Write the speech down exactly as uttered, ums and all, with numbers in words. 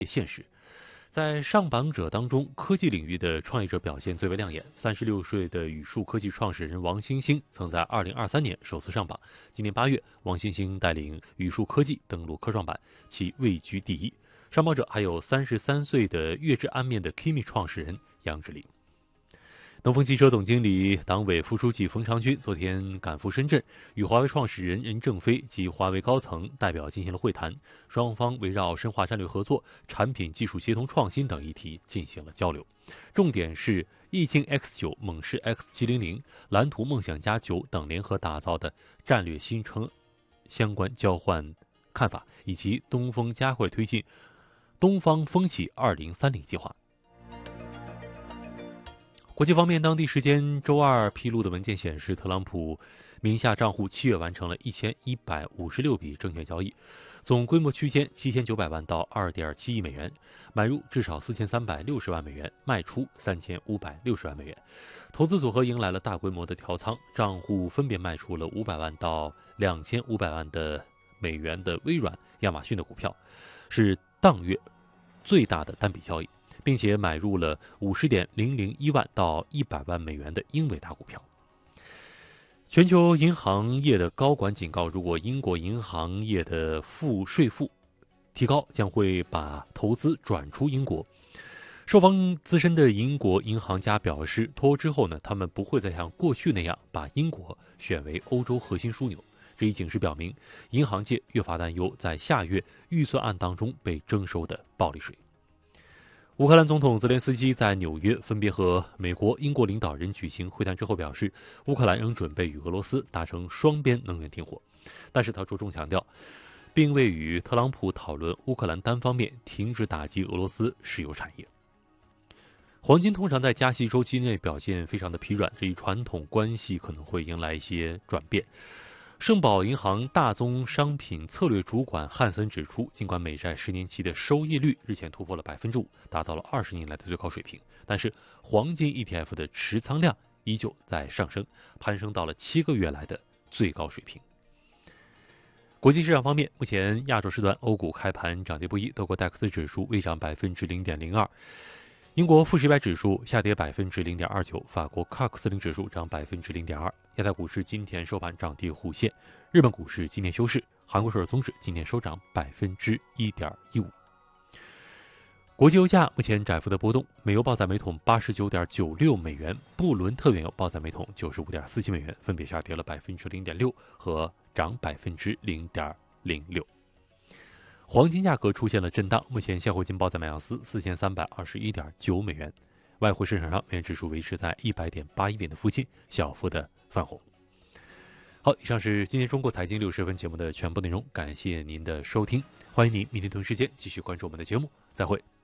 现实。在上榜者当中，科技领域的创业者表现最为亮眼。三十六岁的宇树科技创始人王兴兴曾在二零二三年首次上榜。今年八月，王兴兴带领宇树科技登陆科创板，其位居第一。上榜者还有三十三岁的粤之安面的 Kimi 创始人杨志林。东风汽车总经理、党委副书记冯长军昨天赶赴深圳，与华为创始人任正非及华为高层代表进行了会谈，双方围绕深化战略合作、产品技术协同创新等议题进行了交流。重点是易鲸 X 九、猛士 X 七零零、蓝图梦想家九等联合打造的战略新车相关交换看法，以及东风加快推进东方风起二零三零计划。国际方面，当地时间周二披露的文件显示，特朗普名下账户七月完成了一千一百五十六笔证券交易，总规模区间七千九百万到二点七亿美元，买入至少四千三百六十万美元，卖出三千五百六十万美元。投资组合迎来了大规模的调仓，账户分别卖出了五百万到两千五百万的美元的微软、亚马逊的股票，是当月最大的单笔交易，并且买入了五十点零零一万到一百万美元的英伟达股票。全球银行业的高管警告，如果英国银行业的负税负提高，将会把投资转出英国。受访资深的英国银行家表示，脱欧之后呢，他们不会再像过去那样把英国选为欧洲核心枢纽。这一警示表明，银行界越发担忧在下月预算案当中被征收的暴利税。乌克兰总统泽连斯基在纽约分别和美国、英国领导人举行会谈之后表示，乌克兰仍准备与俄罗斯达成双边能源停火，但是他着重强调，并未与特朗普讨论乌克兰单方面停止打击俄罗斯石油产业。黄金通常在加息周期内表现非常的疲软，这一传统关系可能会迎来一些转变。盛宝银行大宗商品策略主管汉森指出，尽管美债十年期的收益率日前突破了百分之五，达到了二十年来的最高水平，但是黄金 E T F 的持仓量依旧在上升，攀升到了七个月来的最高水平。国际市场方面，目前亚洲时段欧股开盘涨跌不一，德国 D A X 指数微涨百分之零点零二。英国富时一百指数下跌百分之零点二九，法国 C A C 四零指数涨百分之零点二。亚太股市今天收盘涨跌互现，日本股市今天休市，韩国首尔综指今天收涨百分之一点一五。国际油价目前窄幅的波动，美油报在每桶八十九点九六美元，布伦特原油报在每桶九十五点四七美元，分别下跌了百分之零点六和涨百分之零点零六。黄金价格出现了震荡，目前现货金报在每盎司四千三百二十一点九美元。外汇市场上，美元指数维持在一百点八一点的附近，小幅的泛红。好，以上是今天中国财经六十分节目的全部内容，感谢您的收听，欢迎您明天同一时间继续关注我们的节目，再会。